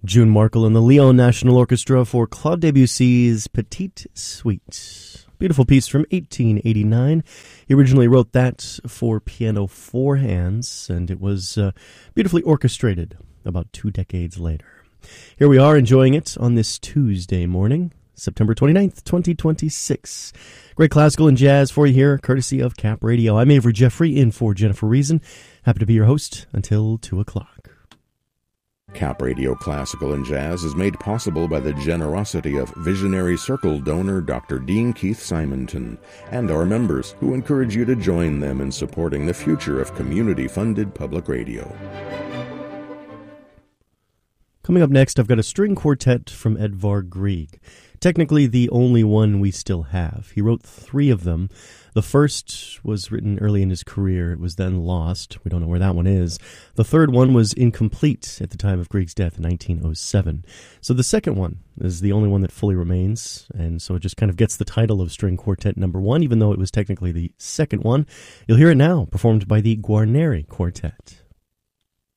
June Markle and the Lyon National Orchestra for Claude Debussy's Petite Suite. Beautiful piece from 1889. He originally wrote that for piano four hands, and it was beautifully orchestrated about 2 decades later. Here we are enjoying it on this Tuesday morning, September 29th, 2026. Great classical and jazz for you here, courtesy of Cap Radio. I'm Avery Jeffrey, in for Jennifer Reason. Happy to be your host until 2 o'clock. Cap Radio Classical and Jazz is made possible by the generosity of Visionary Circle donor Dr. Dean Keith Simonton and our members, who encourage you to join them in supporting the future of community-funded public radio. Coming up next, I've got a string quartet from Edvard Grieg. Technically the only one we still have. He wrote 3 of them. The first was written early in his career. It was then lost. We don't know where that one is. The third one was incomplete at the time of Grieg's death in 1907. So the second one is the only one that fully remains, and so it just kind of gets the title of String Quartet number 1, even though it was technically the second one. You'll hear it now, performed by the Guarneri Quartet.